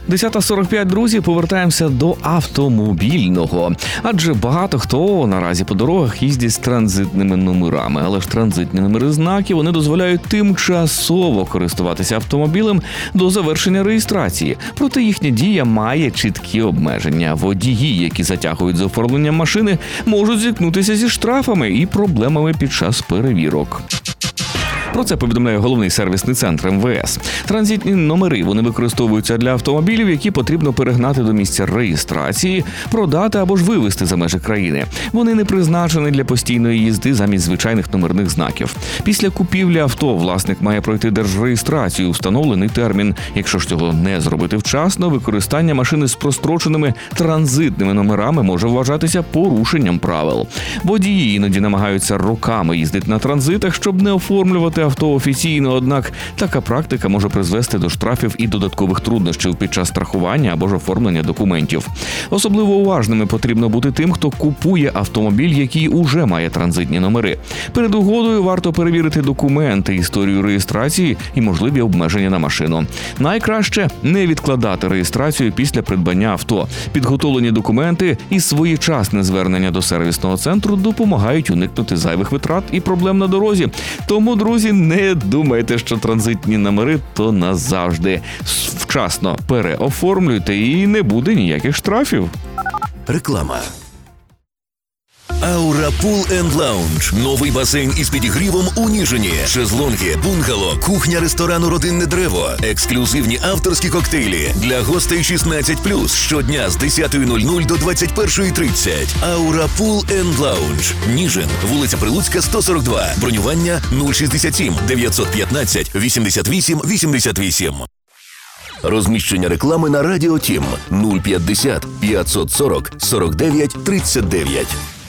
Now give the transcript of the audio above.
10:45, друзі, повертаємося до автомобільного. Адже багато хто наразі по дорогах їздить з транзитними номерами. Але ж транзитні номери знаків, вони дозволяють тимчасово користуватися автомобілем до завершення реєстрації. Проте їхня дія має чіткі обмеження. Водії, які затягують з оформленням машини, можуть зіткнутися зі штрафами і проблемами під час перевірок. Про це повідомляє головний сервісний центр МВС. Транзитні номери, вони використовуються для автомобілів, які потрібно перегнати до місця реєстрації, продати або ж вивезти за межі країни. Вони не призначені для постійної їзди замість звичайних номерних знаків. Після купівлі авто власник має пройти держреєстрацію у встановлений термін. Якщо ж цього не зробити вчасно, використання машини з простроченими транзитними номерами може вважатися порушенням правил. Водії іноді намагаються роками їздити на транзитах, щоб не оформлювати авто офіційно, однак така практика може призвести до штрафів і додаткових труднощів під час страхування або ж оформлення документів. Особливо уважними потрібно бути тим, хто купує автомобіль, який уже має транзитні номери. Перед угодою варто перевірити документи, історію реєстрації і можливі обмеження на машину. Найкраще не відкладати реєстрацію після придбання авто. Підготовлені документи і своєчасне звернення до сервісного центру допомагають уникнути зайвих витрат і проблем на дорозі. Тому, друзі, не думайте, що транзитні номери – то назавжди. Вчасно переоформлюйте і не буде ніяких штрафів. Реклама. Аура Pool & Lounge. Новий басейн із підігрівом у Ніжині. Шезлонги, бунгало, кухня ресторану «Родинне древо». Ексклюзивні авторські коктейлі. Для гостей 16+. Щодня з 10:00 до 21:30. Аура Pool & Lounge. Ніжин. Вулиця Прилуцька, 142. Бронювання 067 915 88 88. Розміщення реклами на Радіо Тім 050 540 49 39.